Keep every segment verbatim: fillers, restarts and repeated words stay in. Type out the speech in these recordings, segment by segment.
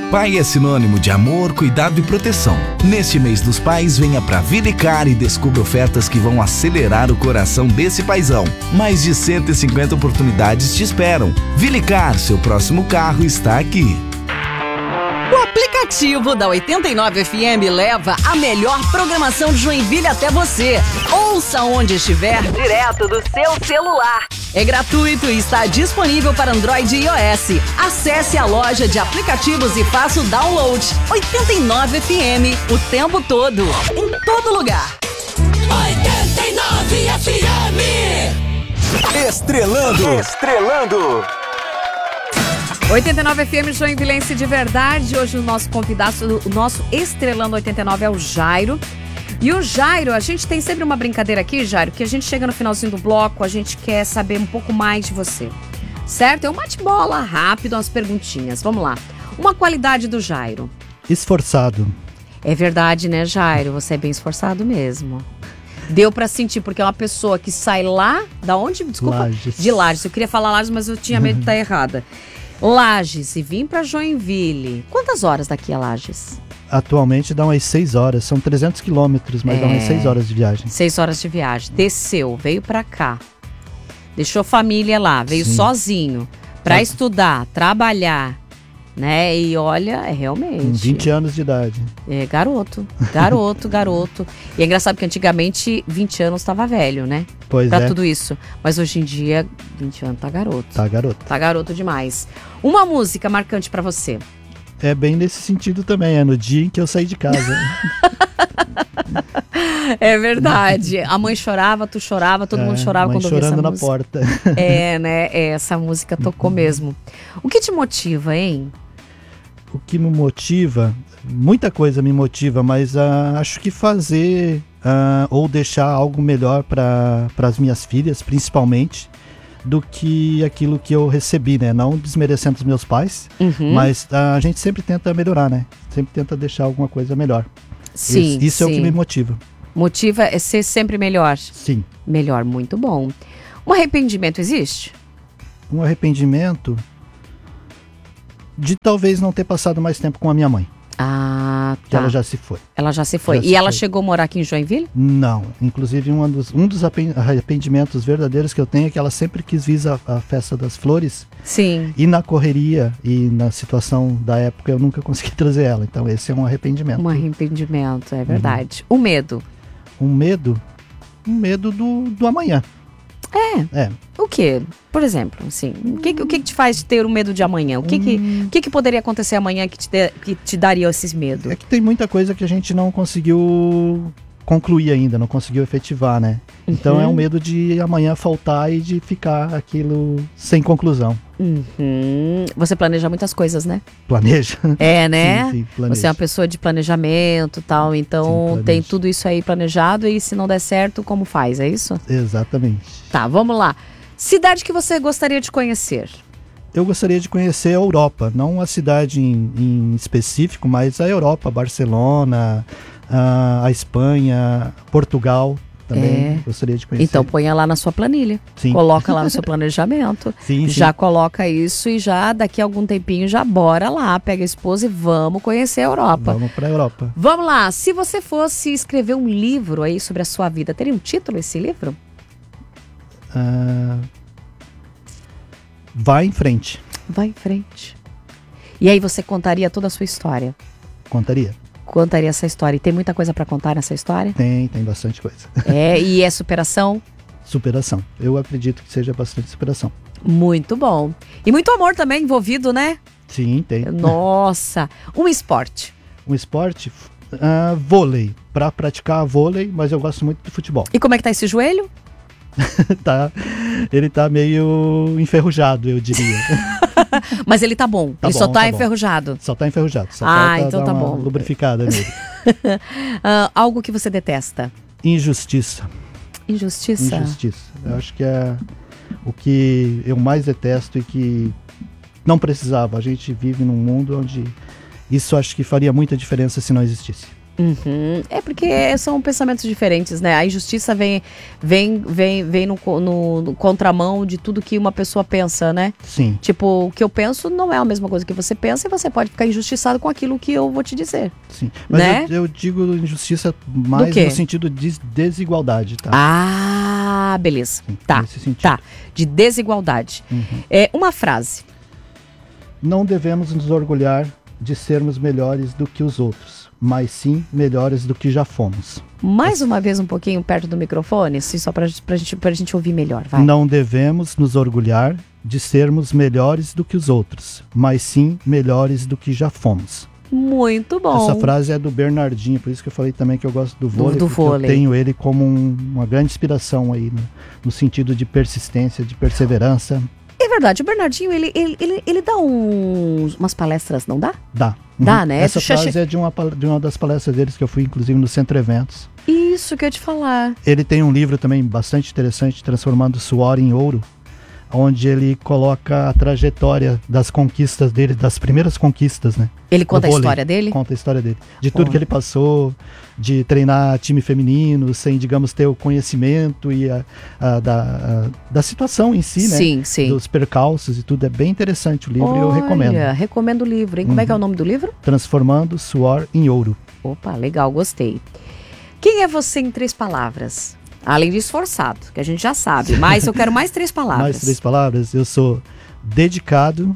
Pai é sinônimo de amor, cuidado e proteção. Neste mês dos pais, venha pra Vilicar e descubra ofertas que vão acelerar o coração desse paizão. Mais de cento e cinquenta oportunidades te esperam. Vilicar, seu próximo carro está aqui. O aplicativo da oitenta e nove F M leva a melhor programação de Joinville até você. Ouça onde estiver, direto do seu celular. É gratuito e está disponível para Android e iOS. Acesse a loja de aplicativos e faça o download. oitenta e nove F M, o tempo todo, em todo lugar. oitenta e nove F M. Estrelando. Estrelando. oitenta e nove F M Joinvilense de verdade. Hoje o nosso convidado, o nosso Estrelando oitenta e nove é o Jairo. E o Jairo, a gente tem sempre uma brincadeira aqui, Jairo, que a gente chega no finalzinho do bloco, a gente quer saber um pouco mais de você. Certo? É um bate-bola rápido, umas perguntinhas. Vamos lá. Uma qualidade do Jairo. Esforçado. É verdade, né, Jairo? Você é bem esforçado mesmo. Deu pra sentir, porque é uma pessoa que sai lá, da onde? Desculpa. Lages. De Lages. Eu queria falar Lages, mas eu tinha medo de estar errada. Lages, e vim pra Joinville. Quantas horas daqui a Lages? Atualmente dá umas seis horas, são trezentos quilômetros, mas É. dá umas seis horas de viagem. Seis horas de viagem. Desceu, veio pra cá. Deixou família lá, veio Sim. sozinho. Pra É. estudar, trabalhar, né? E olha, é realmente... Com vinte anos de idade. É, garoto, garoto, garoto. E é engraçado que antigamente vinte anos tava velho, né? Pois Pra é, tudo isso. Mas hoje em dia, vinte anos tá garoto. tá garoto. Tá garoto demais. Uma música marcante pra você. É bem nesse sentido também, é no dia em que eu saí de casa. É verdade. A mãe chorava, tu chorava, todo É, mundo chorava mãe quando ouvia essa chorando na música. porta. É, né? É, essa música tocou mesmo. O que te motiva, hein? O que me motiva, muita coisa me motiva, mas ah, acho que fazer ah, ou deixar algo melhor para as minhas filhas, principalmente, do que aquilo que eu recebi, né? Não desmerecendo os meus pais, Uhum. mas ah, a gente sempre tenta melhorar, né? Sempre tenta deixar alguma coisa melhor. Sim, Isso, isso é o que sim. me motiva. Motiva é ser sempre melhor. Sim. Melhor, muito bom. Um arrependimento existe? Um arrependimento de talvez não ter passado mais tempo com a minha mãe, Ah, que tá. ela já se foi. Ela já se foi. Já e se ela foi. chegou a morar aqui em Joinville? Não, inclusive um dos, um dos apen- arrependimentos verdadeiros que eu tenho é que ela sempre quis vir à, à Festa das Flores Sim. e na correria e na situação da época eu nunca consegui trazer ela, então esse é um arrependimento. Um arrependimento, é verdade. O medo. Um medo, um medo do, do amanhã. É. É, O quê? Por exemplo, assim, o que, o que que te faz ter o medo de amanhã? O que, que, o que, que poderia acontecer amanhã que te, de- que te daria esses medos? é que tem muita coisa que a gente não conseguiu concluir ainda, não conseguiu efetivar, né? Então Uhum. é um medo de amanhã faltar e de ficar aquilo sem conclusão. Uhum. Você planeja muitas coisas, né? Planeja? É, né? Sim, sim, planejo. Você é uma pessoa de planejamento e tal, então Sim, planejo. tem tudo isso aí planejado e se não der certo, como faz? É isso? Exatamente. Tá, vamos lá. Cidade que você gostaria de conhecer? Eu gostaria de conhecer a Europa, não a cidade em, em específico, mas a Europa, Barcelona, a, a Espanha, Portugal também É. gostaria de conhecer. Então ponha lá na sua planilha. Sim. Coloca lá no seu planejamento. Sim, sim. Já coloca isso e já daqui a algum tempinho já bora lá, pega a esposa e vamos conhecer a Europa. Vamos para a Europa. Vamos lá, se você fosse escrever um livro aí sobre a sua vida, teria um título esse livro? Ah, vai em frente, Vai em frente. E aí você contaria toda a sua história. contaria. Contaria essa história. E tem muita coisa pra contar nessa história? Tem, tem bastante coisa. É, e é superação? Superação. Eu acredito que seja bastante superação. Muito bom. E muito amor também envolvido, né? Sim, tem. Nossa. Um esporte. Um esporte, ah, vôlei. Para praticar vôlei, mas eu gosto muito de futebol. E como é que tá esse joelho? Tá, ele tá meio enferrujado, eu diria. Mas ele tá bom. Tá ele bom, só tá, tá bom. enferrujado. Só tá enferrujado. Só Ah, falta então dar tá uma bom. lubrificada nele. Ah, algo que você detesta? Injustiça. Injustiça. Injustiça. Eu acho que é o que eu mais detesto e que não precisava. A gente vive num mundo onde isso acho que faria muita diferença se não existisse. Uhum. É porque são pensamentos diferentes, né? A injustiça vem, vem, vem, vem no, no, no contramão de tudo que uma pessoa pensa, né? Sim. Tipo, o que eu penso não é a mesma coisa que você pensa e você pode ficar injustiçado com aquilo que eu vou te dizer. Sim. Mas né? eu, eu digo injustiça mais no sentido de desigualdade, tá? Ah, beleza. Sim, tá, nesse sentido. tá. De desigualdade. Uhum. É, uma frase. Não devemos nos orgulhar de sermos melhores do que os outros, mas sim melhores do que já fomos. Mais uma vez um pouquinho perto do microfone, assim, só pra, pra, gente, pra gente ouvir melhor, vai. Não devemos nos orgulhar de sermos melhores do que os outros, mas sim melhores do que já fomos. Muito bom. Essa frase é do Bernardinho, por isso que eu falei também que eu gosto do vôlei, do, do porque vôlei. eu tenho ele como um, uma grande inspiração aí, no, no sentido de persistência, de perseverança. É verdade, o Bernardinho, ele, ele, ele, ele dá uns, umas palestras, não dá? Dá. Dá, Uhum. né? Essa Essa frase é de uma, de uma das palestras deles que eu fui, inclusive, no Centro Eventos. Isso que eu ia te falar. Ele tem um livro também bastante interessante, Transformando Suor em Ouro, onde ele coloca a trajetória das conquistas dele, das primeiras conquistas, né? Ele conta a vôlei. história dele? Conta a história dele. De tudo Bom. que ele passou, de treinar time feminino, sem, digamos, ter o conhecimento e a, a, da, a, da situação em si, né? Sim, sim. Dos percalços e tudo. É bem interessante o livro e eu recomendo. Olha, recomendo o livro, hein? Como Uhum. é que é o nome do livro? Transformando Suor em Ouro. Opa, legal, gostei. Quem é você em três palavras? Além de esforçado, que a gente já sabe, mas eu quero mais três palavras. Mais três palavras. Eu sou dedicado,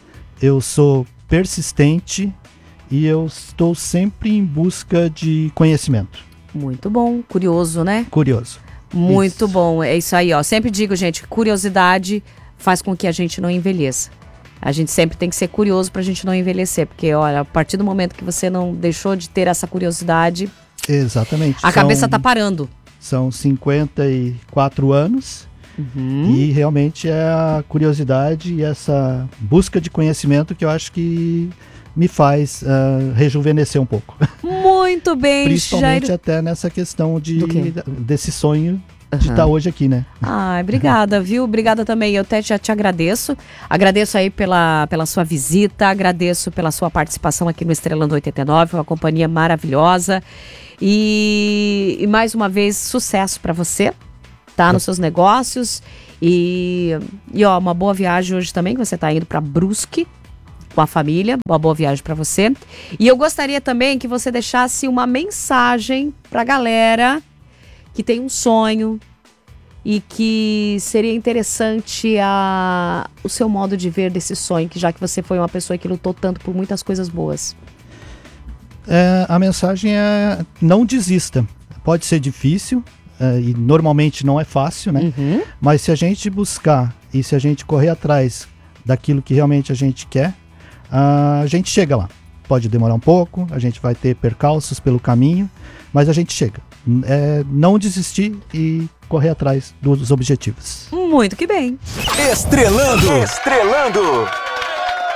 eu sou persistente e eu estou sempre em busca de conhecimento. Muito bom, curioso, né? Curioso. Muito Isso. bom, é isso aí, ó. Sempre digo, gente, curiosidade faz com que a gente não envelheça. A gente sempre tem que ser curioso pra gente não envelhecer, porque, olha, a partir do momento que você não deixou de ter essa curiosidade, Exatamente. a São- cabeça tá parando. São cinquenta e quatro anos Uhum. e realmente é a curiosidade e essa busca de conhecimento que eu acho que me faz uh, rejuvenescer um pouco. Muito bem, Principalmente Jairo. até nessa questão de, Do quê? desse sonho de Aham. estar hoje aqui, né? Ai, obrigada, viu? Obrigada também. Eu até já te agradeço. Agradeço aí pela, pela sua visita, agradeço pela sua participação aqui no Estrelando oitenta e nove, uma companhia maravilhosa. E, e mais uma vez, sucesso para você, tá? Nos seus negócios. E, e ó, uma boa viagem hoje também, que você tá indo para Brusque com a família. Uma boa viagem para você. E eu gostaria também que você deixasse uma mensagem pra galera que tem um sonho e que seria interessante a, o seu modo de ver desse sonho, que já que você foi uma pessoa que lutou tanto por muitas coisas boas. É, a mensagem é não desista. Pode ser difícil é, e normalmente não é fácil, né? Uhum. Mas se a gente buscar e se a gente correr atrás daquilo que realmente a gente quer, a gente chega lá. Pode demorar um pouco, a gente vai ter percalços pelo caminho, mas a gente chega. É não desistir e correr atrás dos objetivos. Muito que bem. Estrelando. Estrelando.